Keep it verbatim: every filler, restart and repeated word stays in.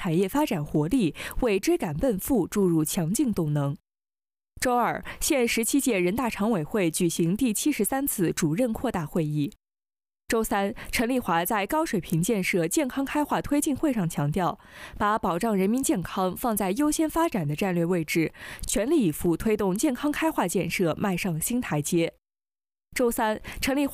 产业发展活力，为追赶奔赴注入强劲动能。周二，现十七届人大常委会举行第七十三次主任扩大会议。周三，陈丽华在高水平建设健康开化推进会上强调，把保障人民健康放在优先发展的战略位置，全力以赴推动健康开化建设迈上新台阶。周三，陈丽华